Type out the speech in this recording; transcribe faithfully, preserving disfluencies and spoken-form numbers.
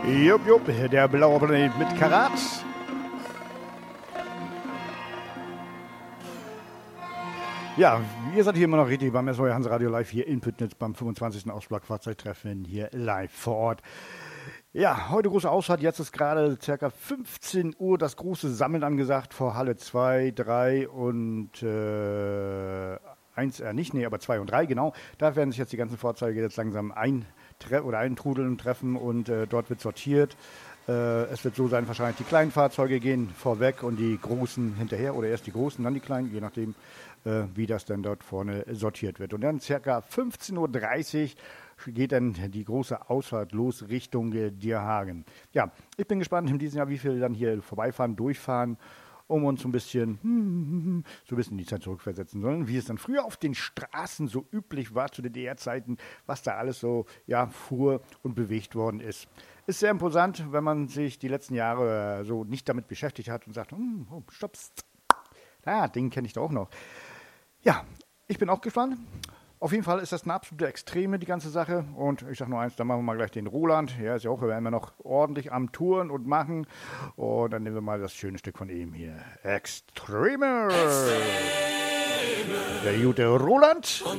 Jupp, jupp, der blaue Planet mit Karat. Ja, ihr seid hier immer noch richtig beim S V Hans Radio Live hier in Püttnitz beim fünfundzwanzigsten Ausschlag-Fahrzeugtreffen hier live vor Ort. Ja, heute große Ausfahrt, jetzt ist gerade ca. fünfzehn Uhr das große Sammeln angesagt vor Halle zwei, drei und äh, eins, äh, nicht, nee, aber zwei und drei, genau. Da werden sich jetzt die ganzen Fahrzeuge jetzt langsam ein oder eintrudeln treffen und äh, dort wird sortiert. Äh, es wird so sein, wahrscheinlich die kleinen Fahrzeuge gehen vorweg und die großen hinterher oder erst die großen, dann die kleinen, je nachdem, äh, wie das dann dort vorne sortiert wird. Und dann ca. fünfzehn Uhr dreißig geht dann die große Ausfahrt los Richtung äh, Dierhagen. Ja, ich bin gespannt in diesem Jahr, wie viele dann hier vorbeifahren, durchfahren, um uns so ein bisschen, hm, so ein bisschen die Zeit zurückversetzen sollen, wie es dann früher auf den Straßen so üblich war zu den D D-R-Zeiten, was da alles so ja, fuhr und bewegt worden ist. Ist sehr imposant, wenn man sich die letzten Jahre so nicht damit beschäftigt hat und sagt, hm, oh, stopp, ah, den kenne ich doch auch noch. Ja, ich bin auch gespannt. Auf jeden Fall ist das eine absolute Extreme, die ganze Sache. Und ich sage nur eins, dann machen wir mal gleich den Roland. Er ist ja auch immer noch ordentlich am Touren und machen. Und dann nehmen wir mal das schöne Stück von ihm hier. Extreme. Der gute Roland.